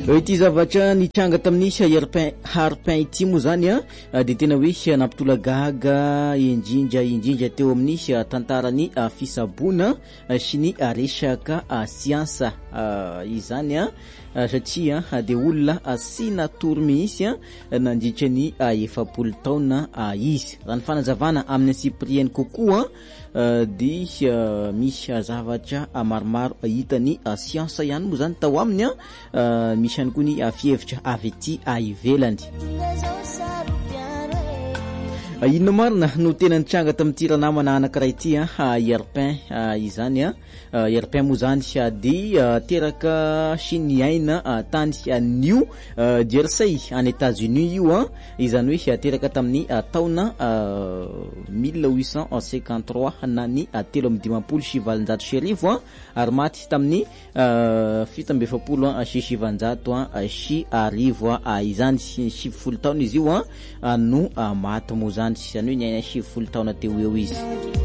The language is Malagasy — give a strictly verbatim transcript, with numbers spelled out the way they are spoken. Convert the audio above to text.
ity zavatra nitranga tamin'ny Harpin Harpin ity moa zany a de tena hoe nampitolagaga indrindra indrindra teo amin'ny tantarany fisabona sy ny resaka siansa izany a satria de olona sy natory mihitsy nandritra ny efapolo taona izy raha ny fanazavana amin'ny Cyprienne kokoa de misy zavatra maromaro hitany siansa ihany moa zany tao aminy misy ihany koa ny fihevitra avy ety ivelany. Ino marina no tena nitranga tamin'ity ranamana anankiray ity Harpin izany a Harpin moa zany de teraka sy niaina tany New Jersey any États-Unis io a izany hoe teraka tamin'ny taona mille huit cent cinquante-trois na ny telo amby dimampolo sy valonjato sy arivo ary maty tamin'ny fito amby efapolo sy sivanjato sy arivo izany sivifolo taona izy io no maty moa zany izany hoe niaina sivifolo taona teo eo izy.